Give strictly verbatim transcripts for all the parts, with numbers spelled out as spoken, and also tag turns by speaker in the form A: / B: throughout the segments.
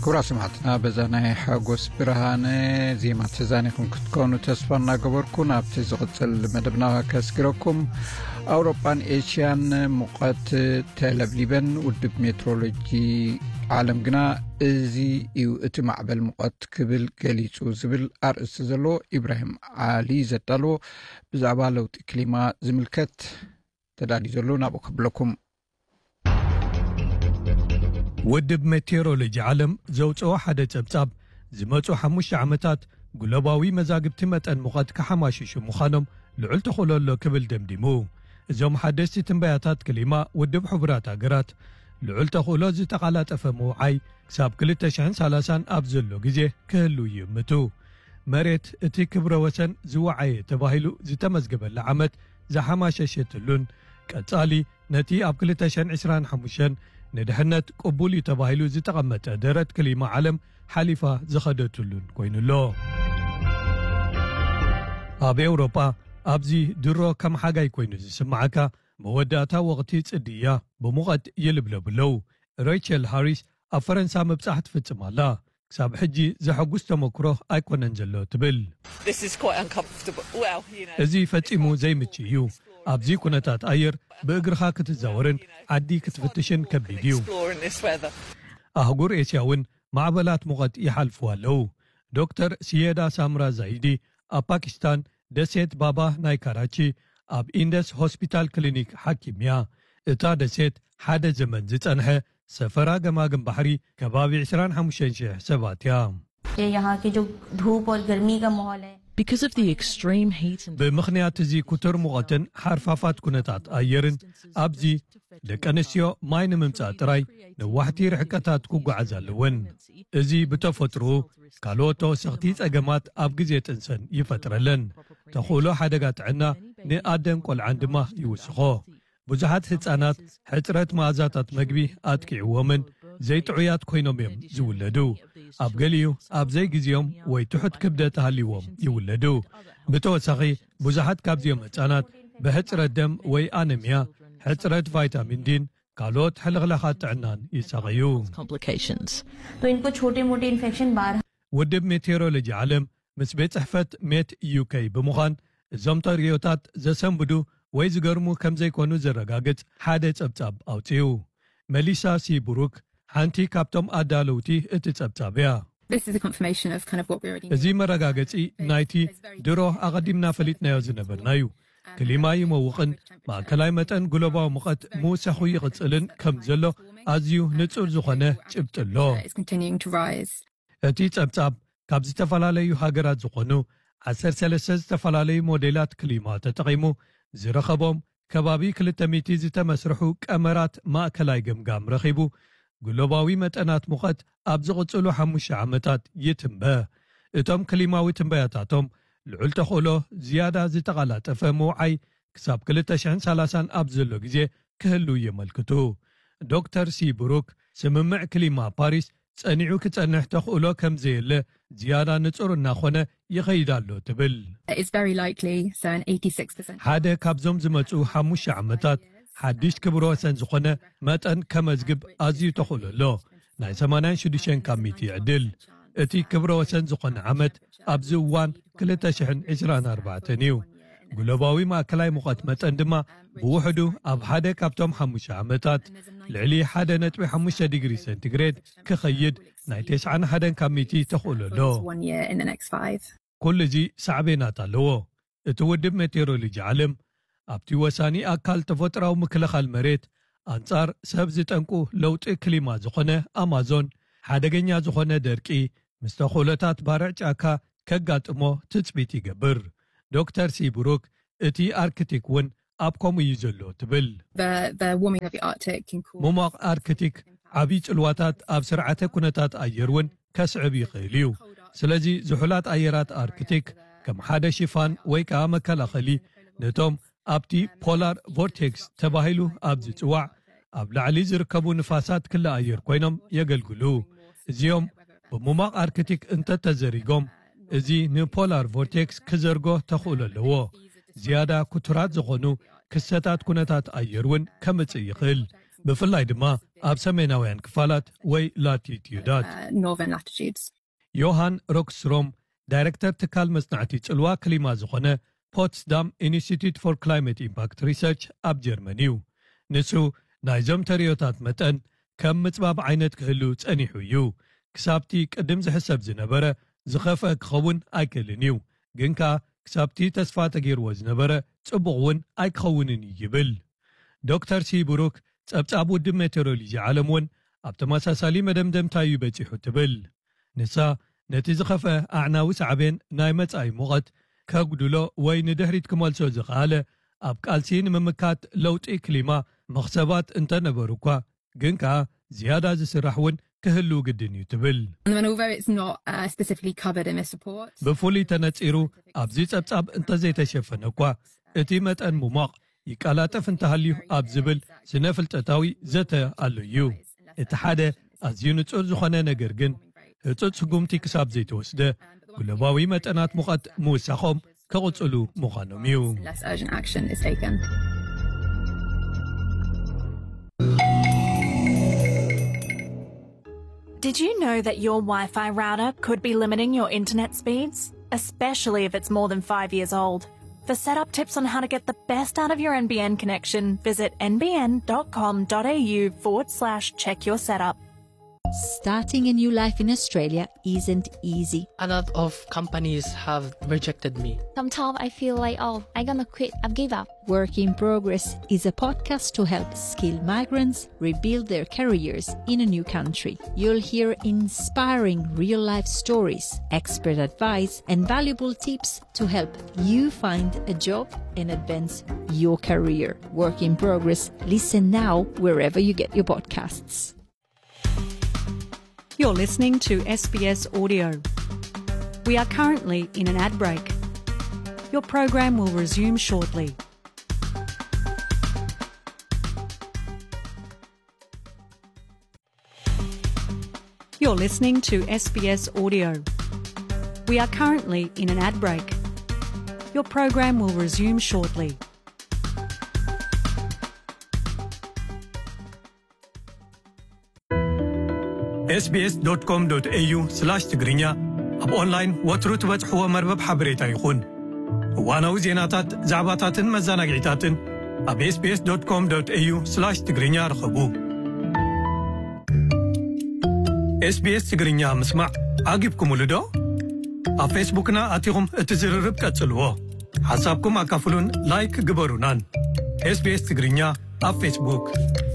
A: كورا سمعتنا بزانا حاقوس برهانة زي ما تزانيكم كتكونوا تسفرنا قبركم ابتزغط المدبنا كاسكركم أوروبان إيشيان مقات تلبليبن ودب مترولوجي عالم قنا ازي ايو اتمع بالمقات كبل قليسو زبل ارس زلو إبراهيم علي زدالو بزعبالو تكليما زملكت تدالي زلو نابو قبلكم
B: ودب ميتيرولوجي عالم زوجو حدا تبتاب زمتو حموش عمتات قلوباوي مزاقبت متن مقاد كحماشيشو مخانم لعل تخلولو كبل دمدمو زوم حدثي تنبياتات كلمة ودب حبرات اقرات لعل تخلو زي تقالات افمو عاي كساب كل تشان سالاسان ابزلو جزيه كهلو يمتو مريت اتي كبرو وسن زوعي تباهلو زي تمزقبل لعمت زي حماشيشتلون كتالي نتي اب كل تشان عسران حموشن ندحنت قبولي تباهلو زي تقمت دارت كلمة عالم حليفة زخدتلون كوين الله ابي اوروبا ابزي درو كم حاجة كوينو زي سمعكا موداتا وقتي تصدية بمغت يلبلبلو ريتشل هاريس افرنسا مبصحت فتمالا كساب حجي زحقوس تمكروه ايكون انجلو تبل ازي فتيمو زي متشيو ابزي كونتات اير بأقرخا كتزاورن عدي كتفتشن كبيديو اهقور ايسياون معبلات مغت يحالفوا لو دكتور سيدا سامرا زايدي اب باكستان دسيت بابا ناي كاراچي اب اندس هوسبيتال كلينيك حكيميا اتا دسيت حدا زمن زصنحه سفرا گماگم بحري كبابي عشرين حمشنشه سباتيا
C: यहाँ की जो धूप और गर्मी का माहौल है
D: because of the extreme heat and
B: بمخنيات زي كتر مغتن حرفافات كنتات ايرن ابزي لكنسيو ماين ممصات راي نوحتي رحقتات كوغعزالون ازي بتفطرو كالوتو سختي صقمات اب غزي تنسن يفطرلن تخولو حدغات عنا نادن قل عندما يوسخو بزحات هصانات حطرت مازاتات مغبي اتكيومن زيت عيات كوينوميم زولدو اب غليو اب زي غزيوم وي تحت كبدت هاليوم يولدو بتوسخي بزحات كابزيوم هصانات بحطرت دم وي انيميا حطرت فيتامين دين قالوت حلغلخات عنان يسغيو
D: complications
C: तो इनको छोटे-मोटे इन्फेक्शन बाहर
B: ودب ميتيرولوجي عالم مسبيت صحفت ميت يوكي بمخان زمطريوتات زسنبدو وي زغرمو كم زي كونو زرغاغت حاده صبصاب اوتيو مليسا سيبروك حانتي كابتوم ادالوتي اتصبصابيا
E: This is a confirmation of kind of what we already know.
B: زي مرغاغتي نايتي درو اقدمنا فليتنا يوزنبرنايو كلمه يموقن ما كلاي متن غلوباو مقت موسخو يقصلن كم زلو ازيو نصر زخنه صبطلو
E: It's continuing to rise.
B: اتي صبصاب كاب زتفلاليو هاغرات زخنو عشر ثلاثة زتفلالي موديلات كليما تتقيمو زرخبوم كبابي كلتميتي زتمسرحو كاميرات ما كلاي جمجام رخيبو غلوباوي متنات مقت ابزقصلو حمش عمتات يتمبه اتم كليماوي تنبياتاتهم لعل تخولو زياده زتقالات فمو عي كساب كلتشان سالاسان ابزلو غزي كهلو يملكتو دكتور سيبروك سممع كليما باريس صنيعو كصنح تخولو كم زيله زياده نصرنا خونه يخيدالو تبل
E: It's very likely so an eighty-six percent.
B: حدا كابزوم زمصو حمش عمتات حديش كبرو سن زخونه متن كمزغب ازيو تخولو ناي ثمانية وستين كميتي عدل اتي كبرو سن زخون عمت ابزوان كلتشحن عشرين أربعة نيو غلوباوي ما كلاي مقات متن دما بوحدو اب حدا كابتوم حمش عمتات لعلي حدا نتبي حمش ديجري سنتيغريد كخيد ناي تسعة حدا كميتي تخولو
E: One year in the next five.
B: كل جي صعبينات لو اتودب ميتيرولوجي عالم ابتي وساني اكل تفطراو مكلخال مريت انصار سب زطنقو لوط كليما زخونه امازون حدغኛ زخونه درقي مستخولتات بارعچاكا كغاطمو تصبيت يغبر دكتور سيبروك اتي اركتيك ون ابكم يزلو تبل
E: The the warming of the Arctic can cause
B: مماق اركتيك عبي صلواتات اب سرعته كنتات ايرون كسعب يخيليو سلازي زحلات ايرات اركتيك كم حدا شفان ويكا مكلخلي نتوم ابتي بولار فورتكس تباهلو ابز صواع اب لعلي زركبو نفاسات كل اير كوينم يغلغلو زيوم بمماق اركتيك انت تزريغوم ازي نبولار فورتكس كزرغو تخوللو زياده كترات زغونو كستات كنتات ايرون كمص يخل ብፍላይ ድማ ኣብ ሰሜናውያን ክፋላት ወይ ላቲቲዩዳት
E: uh, northern latitudes.
B: ዮሃን ሮክስሮም ዳይሬክተር ትካል መጽናዕቲ ጽልዋ ክሊማ ዝኾነ ፖትስዳም ኢንስቲትዩት ፎር ክላይሜት ኢምፓክት ሪሰርች ኣብ ጀርመን እዩ ንሱ ናይዞም ተርዮታት መጠን ከም ምጽባብ ዓይነት ክህሉ ጸኒሑ እዩ ክሳብቲ ቅድም ዝሕሰብ ዝነበረ ዝኸፍአ ክኸውን ኣይክእልን እዩ ግን ከኣ ክሳብቲ ተስፋ ተገይርዎ ዝነበረ ጽቡቕ እውን ኣይክኸውንን ይብል ዶክተር ሲቡሩክ ጸብጻብ ውድብ ሜቴሮሎጂ ዓለም እውን ኣብ ተመሳሳሊ መደምደምታ እዩ በፂሑ ትብል ንሳ ነቲ ዝኸፍአ ኣዕናዊ ሳዕቤን ናይ መጻኢ ሙቐት ከጉድሎ ወይ ንድሕሪት ክመልሶ ዝኽኣለ ኣብ ቃልሲ ንምምካት ለውጢ ክሊማ መኽሰባት እንተነበሩ እኳ ግን ከኣ ዝያዳ ዝስራሕ እውን ክህሉ ግድን እዩ ትብል
E: And although it's not uh, specifically covered in this report,
B: ብፍሉይ ተነጺሩ ኣብዚ ጸብጻብ እንተዘይተሸፈነ እኳ እቲ መጠን ሙማቕ ይቃላጠፍ እንተሃልዩ ኣብ ዝብል ስነ ፍልጠታዊ ዘተ ኣሎ እዩ እቲ ሓደ ኣዝዩ ንጹር ዝኾነ ነገር ግን ህጹጽ ህጉምቲ ክሳብ ዘይተወስደ ግሎባዊ መጠናት ሙቐት ምውሳኾም ከቕጽሉ ምዃኖም እዩ
E: less urgent action is taken.
F: Did you know that your Wi-Fi router could be limiting your internet speeds, especially if it's more than five years old? For setup tips on how to get the best out of your N B N connection, visit nbn.com.au forward slash check your setup.
G: Starting a new life in Australia isn't easy.
H: A lot of companies have rejected me.
I: Sometimes I feel like, oh, I'm gonna quit, I've give up.
G: Work in Progress is a podcast to help skilled migrants rebuild their careers in a new country. You'll hear inspiring real-life stories, expert advice, and valuable tips to help you find a job and advance your career. Work in Progress. Listen now wherever you get your podcasts.
J: You're listening to S B S Audio. We are currently in an ad break. Your program will resume shortly. You're listening to S B S Audio. We are currently in an ad break. Your program will resume shortly.
B: ኤስ ቢ ኤስ ዶት ኮም ዶት ኤ ዩ ስላሽ ትግርኛ ኣብ ኦንላይን ወትሩ ትበጽሕዎ መርበብ ሓበሬታ ይኹን እዋናዊ ዜናታት ዛዕባታትን መዘናግዒታትን ኣብ ኤስ ቢ ኤስ ዶት ኮም ዶት ኤ ዩ ስላሽ ትግርኛ ረኸቡ ኤስ ቢ ኤስ ትግርኛ ምስማዕ ዓጊብኩምሉ ዶ ኣብ ፌስቡክና ኣቲኹም እቲ ዝርርብ ቀጽልዎ ሓሳብኩም ኣካፍሉን ላይክ ግበሩናን ኤስ ቢ ኤስ ትግርኛ ኣብ ፌስቡክ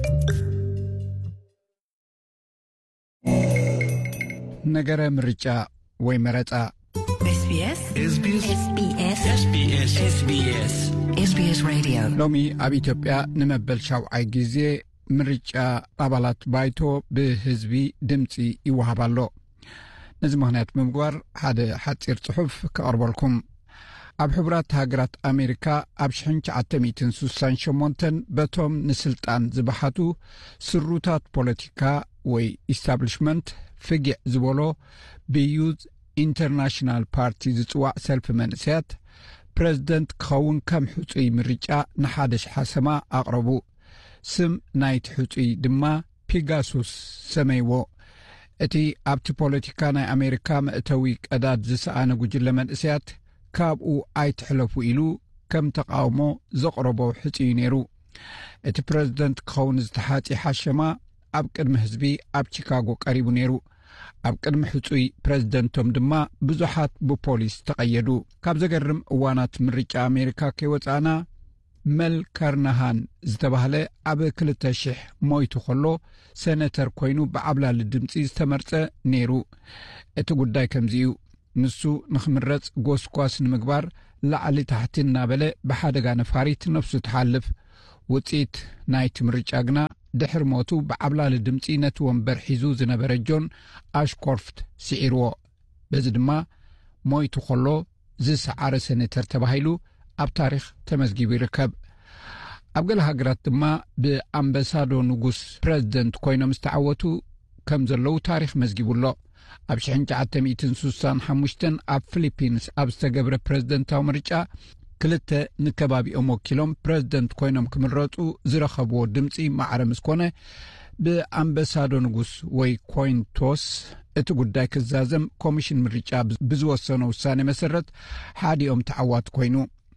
A: ነገረ ምርጫ ወይ መረጻ
K: ኤስቢኤስ
L: ኤስቢኤስ
K: ኤስቢኤስ
L: ኤስቢኤስ ኤስቢኤስ
K: ኤስቢኤስ ሬዲዮ
A: ሎሚ ኣብ ኢትዮጵያ ንመበል ሻውዓይ ጊዜ ምርጫ ኣባላት ባይቶ ብህዝቢ ድምፂ ይወሃባሎ ነዚ ምኽንያት ብምግባር ሓደ ሓፂር ጽሑፍ ከቕርበልኩም ኣብ ሕቡራት ሃገራት ኣሜሪካ ኣብ ሽሕን ትሽዓተ ሚእትን ስሳን ሸሞንተን በቶም ንስልጣን ዝባሓቱ ስሩታት ፖለቲካ ወይ ኢስታብሊሽመንት ፍጊዕ ዝበሎ ብዩዝ ኢንተርናሽናል ፓርቲ ዝጽዋዕ ሰልፊ መንእሰያት ፕሬዝደንት ክኸውን ከም ሕፁይ ምርጫ ንሓደ ሽሓሰማ ኣቕረቡ ስም ናይቲ ሕፁይ ድማ ፒጋሱስ ሰመይዎ እቲ ኣብቲ ፖለቲካ ናይ ኣሜሪካ መእተዊ ቀዳድ ዝሰኣነ ጉጅለ መንእሰያት ካብኡ ኣይትሕለፉ ኢሉ ከም ተቃውሞ ዘቕረቦ ሕፁይ ነይሩ እቲ ፕሬዝደንት ክኸውን ዝተሓፂ ሓሸማ ኣብ ቅድሚ ህዝቢ ኣብ ቺካጎ ቀሪቡ ነይሩ ኣብ ቅድሚ ሕፁይ ፕሬዝደንቶም ድማ ብዙሓት ብፖሊስ ተቐየዱ ካብ ዘገርም እዋናት ምርጫ ኣሜሪካ ከይወፃና መል ካርናሃን ዝተባህለ ኣብ ክልተ ሽሕ ሞይቱ ከሎ ሴኔተር ኮይኑ ብዓብላሊ ድምፂ ዝተመርፀ ነይሩ እቲ ጉዳይ ከምዚዩ ንሱ ንኽምረፅ ጎስጓስ ንምግባር ላዕሊ ታሕቲ እናበለ ብሓደጋ ነፋሪት ነፍሱ ትሓልፍ ውፅኢት ናይቲ ምርጫ ግና ድሕር ሞቱ ብዓብላሊ ድምፂ ነቲ ወንበር ሒዙ ዝነበረ ጆን ኣሽኮርፍት ስዒርዎ በዚ ድማ ሞይቱ ከሎ ዝሰዓረ ሴኔተር ተባሂሉ ኣብ ታሪክ ተመዝጊቡ ይርከብ ኣብ ገለ ሃገራት ድማ ብኣምባሳዶ ንጉስ ፕሬዝደንት ኮይኖም ዝተዓወቱ ከም ዘለው ታሪክ መዝጊቡሎ ኣብ ሽሕን ትሽዓተ ሚእትን ስሳን ሓሙሽተን ኣብ ፊሊፒንስ ኣብ ዝተገብረ ፕሬዝደንታዊ ምርጫ ክልተ ንከባቢኦም ወኪሎም ፕሬዝደንት ኮይኖም ክምረጡ ዝረኸብዎ ድምፂ ማዕረ ምስኮነ ብኣምባሳዶ ንጉስ ወይ ኮይንቶስ እቲ ጉዳይ ክዛዘም ኮሚሽን ምርጫ ብዝወሰነ ውሳኔ መሰረት ሓዲኦም ተዓዋት ኮይኑ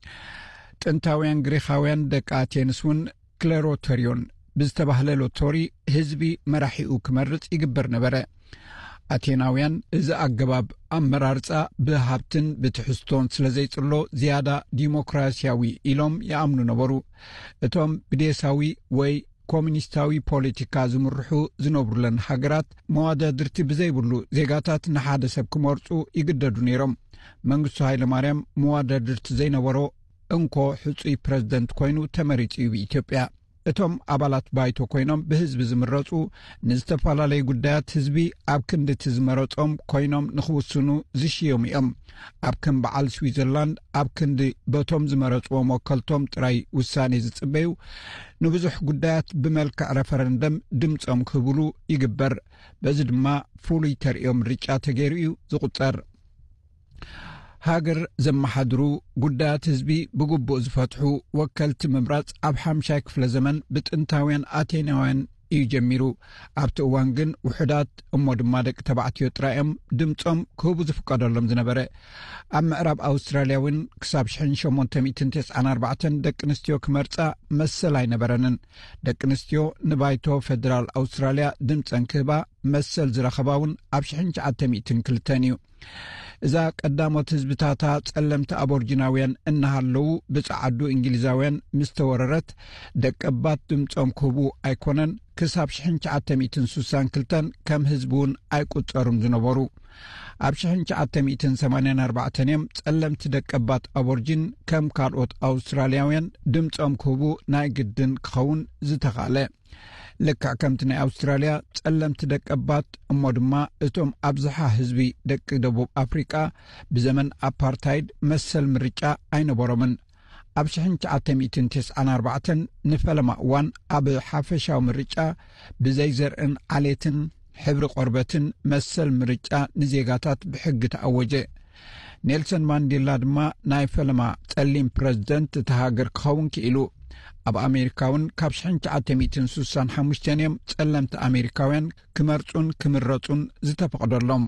A: ጥንታውያን ግሪኻውያን ደቂ ኣቴንስ እውን ክሌሮቶሪዮን ብዝተባህለ ሎቶሪ ህዝቢ መራሒኡ ክመርጽ ይግበር ነበረ ኣቴናውያን እዚ ኣገባብ ኣመራርጻ ብሃብትን ብትሕዝቶን ስለ ዘይጽሎ ዝያዳ ዲሞክራሲያዊ ኢሎም ይኣምኑ ነበሩ እቶም ብዴሳዊ ወይ ኮሙኒስታዊ ፖለቲካ ዝምርሑ ዝነብሩለን ሃገራት መዋዳድርቲ ብዘይብሉ ዜጋታት ንሓደ ሰብ ክመርጹ ይግደዱ ነይሮም መንግስቱ ሃይለ ማርያም መዋዳድርቲ ዘይነበሮ እንኮ ሕጹይ ፕሬዝደንት ኮይኑ ተመሪጹ ብኢትዮጵያ እቶም ኣባላት ባይቶ ኮይኖም ብህዝቢ ዝምረጹ ንዝተፈላለዩ ጉዳያት ህዝቢ ኣብ ክንዲ ዝመረጾም ኮይኖም ንኽውስኑ ዝሽዮም እዮም ኣብ ከም በዓል ስዊዘርላንድ ኣብ ክንዲ በቶም ዝመረጽዎም ወከልቶም ጥራይ ውሳኔ ዝጽበዩ ንብዙሕ ጉዳያት ብመልክዕ ረፈረንደም ድምፆም ክህብሉ ይግበር በዚ ድማ ፍሉይ ተርእዮም ምርጫ ተገይሩ እዩ ዝቁጸር ሃገር ዘመሓድሩ ጉዳያት ህዝቢ ብግቡእ ዝፈትሑ ወከልቲ ምምራጽ ኣብ ሓምሻይ ክፍለ ዘመን ብጥንታውያን ኣቴናውያን እዩ ጀሚሩ ኣብቲ እዋን ግን ውሕዳት እሞ ድማ ደቂ ተባዕትዮ ጥራዮም ድምፆም ክህቡ ዝፍቀደሎም ዝነበረ ኣብ ምዕራብ ኣውስትራልያ እውን ክሳብ ሽሕ ሸሞንተ ሚእትን ትስዓን ኣርባዕተን ደቂ ኣንስትዮ ክመርጻ መሰል ኣይነበረንን ደቂ ኣንስትዮ ንባይቶ ፌደራል ኣውስትራልያ ድምፀን ክህባ መሰል ዝረኸባ እውን ኣብ ሽሕ ትሽዓተ ሚእትን ክልተን እዩ እዛ ቀዳሞት ህዝብታታ ጸለምቲ ኣቦርጂናውያን እናሃለዉ ብጻዓዱ እንግሊዛውያን ምስተወረረት ደቀባት ድምፆም ክህቡ ኣይኮነን ክሳብ ሽሕ ትሽዓተ ሚእትን ስሳን ክልተን ከም ህዝቡን ኣይቁጸሩም ዝነበሩ ኣብ ሽሕ ትሽዓተ ሚእትን ሰማንያን ኣርባዕተን እዮም ጸለምቲ ደቀባት ኣቦርጂን ከም ካልኦት ኣውስትራልያውያን ድምፆም ክህቡ ናይ ግድን ክኸውን ዝተኻለ ልክዕ ከምቲ ናይ ኣውስትራልያ ጸለምቲ ደቀባት እሞ ድማ እቶም ኣብዝሓ ህዝቢ ደቂ ደቡብ ኣፍሪቃ ብዘመን ኣፓርታይድ መሰል ምርጫ ኣይነበሮምን ኣብ ሽሕ ትሽዓተ ሚእትን ትስዓን ኣርባዕተን ንፈለማ እዋን ኣብ ሓፈሻዊ ምርጫ ብዘይ ዘርእን ዓሌትን ሕብሪ ቆርበትን መሰል ምርጫ ንዜጋታት ብሕጊ ተኣወጀ ኔልሰን ማንዴላ ድማ ናይ ፈለማ ጸሊም ፕሬዝደንት ተሃገር ክኸውን ክኢሉ ኣብ ኣሜሪካውን ካብ ሽሕ ትሽዓተ ሚእትን ስሳን ሓሙሽተን እዮም ጸለምቲ ኣሜሪካውያን ክመርጹን ክምረጹን ዝተፈቕደሎም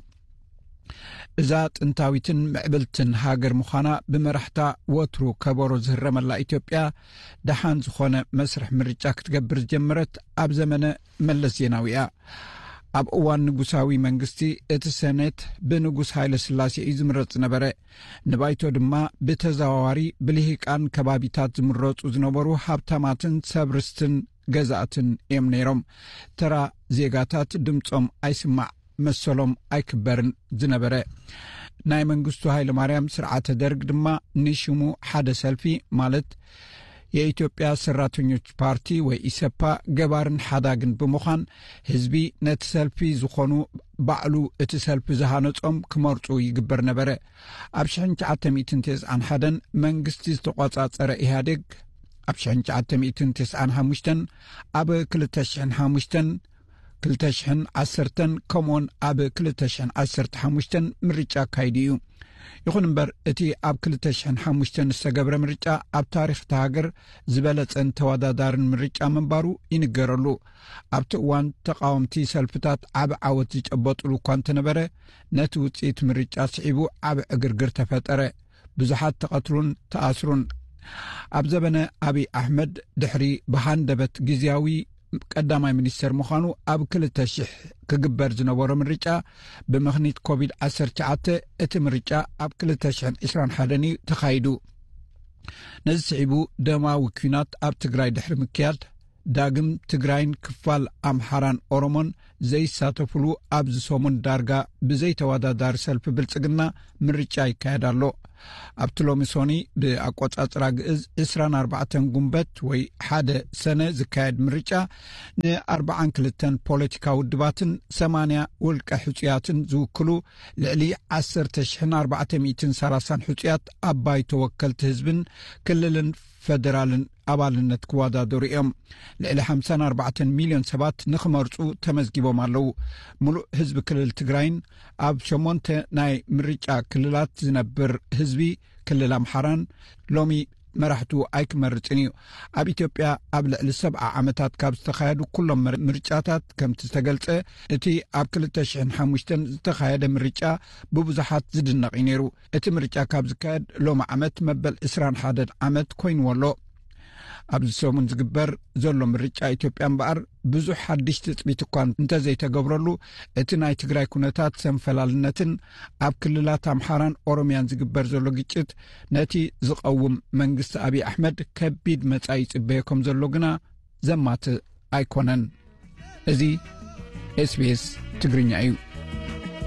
A: እዛ ጥንታዊትን ምዕብልትን ሃገር ምዃና ብመራሕታ ወትሩ ከበሮ ዝህረመላ ኢትዮጵያ ደሓን ዝኾነ መስርሕ ምርጫ ክትገብር ዝጀመረት ኣብ ዘመነ መለስ ዜናዊ እያ ኣብ እዋን ንጉሳዊ መንግስቲ እቲ ሰኔት ብንጉስ ሃይለ ስላሴ እዩ ዝምረጽ ነበረ ንባይቶ ድማ ብተዘዋዋሪ ብልሂቃን ከባቢታት ዝምረጹ ዝነበሩ ሃብታማትን ሰብርስትን ገዛእትን እዮም ነይሮም ተራ ዜጋታት ድምፆም ኣይስማዕ መሰሎም ኣይክበርን ዝነበረ ናይ መንግስቱ ሃይለ ማርያም ስርዓተ ደርግ ድማ ንሽሙ ሓደ ሰልፊ ማለት የኢትዮጵያ ሰራተኞች ፓርቲ ወይ ኢሰፓ ገባርን ሓዳግን ብምዃን ህዝቢ ነቲ ሰልፊ ዝኾኑ ባዕሉ እቲ ሰልፊ ዝሃነጾም ክመርጹ ይግበር ነበረ ኣብ ሽሕ ትሽዓተ ሚእትን ትስዓን ሓደን መንግስቲ ዝተቆጻጸረ ኢህአዴግ ኣብ ሽሕ ትሽዓተ ሚእትን ትስዓን ሓሙሽተን ኣብ ክልተ ሽሕን ሓሙሽተን ክልተ ሽሕን ዓሰርተን ከምኡውን ኣብ ክልተ ሽሕን ዓሰርተ ሓሙሽተን ምርጫ ካይዲ እዩ ይኹን እምበር እቲ ኣብ ክልተ ሽሕን ሓሙሽተን ዝተገብረ ምርጫ ኣብ ታሪኽ ተሃገር ዝበለጸን ተወዳዳርን ምርጫ ምንባሩ ይንገረሉ ኣብቲ እዋን ተቃወምቲ ሰልፍታት ዓብ ዓወት ዝጨበጡሉ እኳ እንተነበረ ነቲ ውፅኢት ምርጫ ስዒቡ ዓብ ዕግርግር ተፈጠረ ብዙሓት ተቐትሉን ተኣስሩን ኣብ ዘበነ ኣብይ ኣሕመድ ድሕሪ ብሃንደበት ጊዜያዊ ቀዳማይ ሚኒስተር ምዃኑ ኣብ ክልተ ሽሕ ክግበር ዝነበሮ ምርጫ ብምኽኒት ኮቪድ ዓሰርተ ትሽዓተ እቲ ምርጫ ኣብ ክልተ ሽሕን ዒስራን ሓደን ተኻይዱ ነዚ ስዒቡ ደማዊ ኩናት ኣብ ትግራይ ድሕሪ ምክያድ ዳግም ትግራይን ክፋል ኣምሓራን ኦሮሞን ዘይሳተፍሉ ኣብ ዝሰሙን ዳርጋ ብዘይተወዳዳሪ ሰልፊ ብልጽግና ምርጫ ይካየድ ኣሎ ኣብቲ ሎሚ ሶኒ ብኣቆጻጽራ ግእዝ ዒስራን ኣርባዕተን ጉንበት ወይ ሓደ ሰነ ዝካየድ ምርጫ ንኣርባዓን ክልተን ፖለቲካዊ ውድባትን ሰማንያ ውልቀ ሕፁያትን ዝውክሉ ልዕሊ ዓሰርተ ሽሕን ኣርባዕተ ሚእትን ሰላሳን ሕፁያት ኣብ ባይቶ ወከልቲ ህዝብን ክልልን ፌደራልን ኣባልነት ክወዳደሩ እዮም ልዕሊ ሓምሳን ኣርባዕተን ሚልዮን ሰባት ንኽመርፁ ተመዝጊቦም ኣለዉ ሙሉእ ህዝቢ ክልል ትግራይን ኣብ ሸሞንተ ናይ ምርጫ ክልላት ዝነብር ህዝቢ ክልል ኣምሓራን ሎሚ መራሕቱ ኣይክመርጽን እዩ ኣብ ኢትዮጵያ ኣብ ልዕሊ ሰብዓ ዓመታት ካብ ዝተኻየዱ ኩሎም ምርጫታት ከምቲ ዝተገልጸ እቲ ኣብ ክልተ ሽሕን ሓሙሽተን ዝተኻየደ ምርጫ ብብዙሓት ዝድነቕ እዩ ነይሩ እቲ ምርጫ ካብ ዝካየድ ሎሚ ዓመት መበል ዕስራን ሓደ ዓመት ኮይኑዎ ኣሎ ኣብዚ ሰሙን ዝግበር ዘሎ ምርጫ ኢትዮጵያ እምበኣር ብዙሕ ሓድሽ ትፅቢት እኳ እንተዘይተገብረሉ እቲ ናይ ትግራይ ኩነታት ሰንፈላልነትን ኣብ ክልላት ኣምሓራን ኦሮምያን ዝግበር ዘሎ ግጭት ነቲ ዝቐውም መንግስቲ ኣብይ ኣሕመድ ከቢድ መጻኢ ይጽበዮ ከም ዘሎ ግና ዘማት ኣይኮነን። እዚ ኤስ ቢ ኤስ ትግርኛ እዩ።